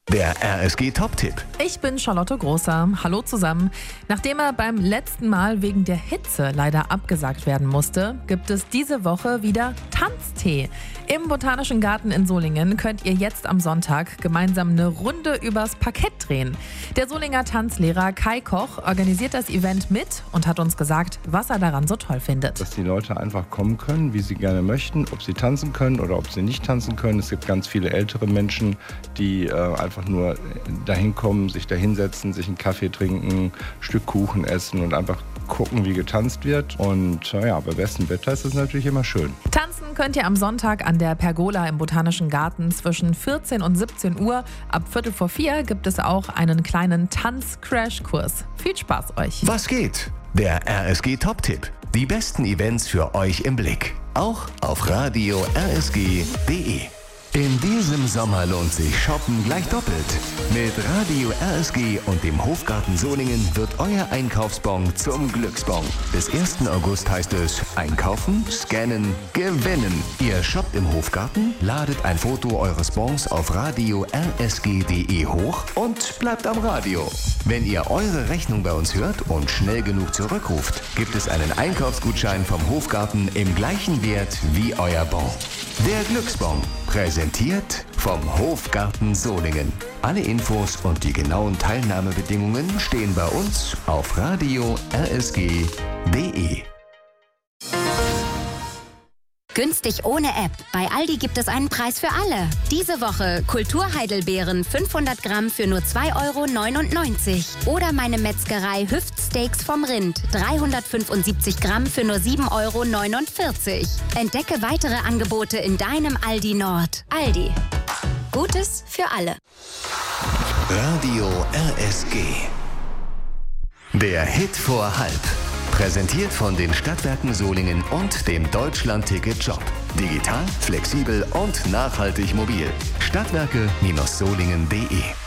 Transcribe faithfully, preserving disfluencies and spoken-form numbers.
Der R S G-Top-Tipp. Ich bin Charlotte Großer. Hallo zusammen. Nachdem er beim letzten Mal wegen der Hitze leider abgesagt werden musste, gibt es diese Woche wieder Tanztee. Im Botanischen Garten in Solingen könnt ihr jetzt am Sonntag gemeinsam eine Runde übers Parkett drehen. Der Solinger Tanzlehrer Kai Koch organisiert das Event mit und hat uns gesagt, was er daran so toll findet. Dass die Leute einfach kommen können, wie sie gerne möchten, ob sie tanzen können oder ob sie nicht tanzen können. Es gibt ganz viele ältere Menschen, die äh, einfach nur dahin kommen, sich da hinsetzen, sich einen Kaffee trinken, ein Stück Kuchen essen und einfach gucken, wie getanzt wird. Und ja, bei bestem Wetter ist es natürlich immer schön. Tanzen könnt ihr am Sonntag an der Pergola im Botanischen Garten zwischen vierzehn und siebzehn Uhr. Ab Viertel vor vier gibt es auch einen kleinen Tanz-Crash-Kurs. Viel Spaß euch! Was geht? Der R S G-Top-Tipp. Die besten Events für euch im Blick. Auch auf radio r s g punkt d e. In diesem Sommer lohnt sich Shoppen gleich doppelt. Mit Radio R S G und dem Hofgarten Solingen wird euer Einkaufsbon zum Glücksbon. Bis ersten August heißt es einkaufen, scannen, gewinnen. Ihr shoppt im Hofgarten, ladet ein Foto eures Bons auf radio r s g punkt d e hoch und bleibt am Radio. Wenn ihr eure Rechnung bei uns hört und schnell genug zurückruft, gibt es einen Einkaufsgutschein vom Hofgarten im gleichen Wert wie euer Bon. Der Glücksbon. Präsentiert vom Hofgarten Solingen. Alle Infos und die genauen Teilnahmebedingungen stehen bei uns auf radio r s g punkt d e. Günstig ohne App. Bei Aldi gibt es einen Preis für alle. Diese Woche Kulturheidelbeeren fünfhundert Gramm für nur zwei Euro neunundneunzig. Oder meine Metzgerei Hüftsteaks vom Rind dreihundertfünfundsiebzig Gramm für nur sieben Euro neunundvierzig. Entdecke weitere Angebote in deinem Aldi Nord. Aldi. Gutes für alle. Radio R S G. Der Hit vor halb. Präsentiert von den Stadtwerken Solingen und dem Deutschland-Ticket-Shop. Digital, flexibel und nachhaltig mobil. Stadtwerke Solingen punkt de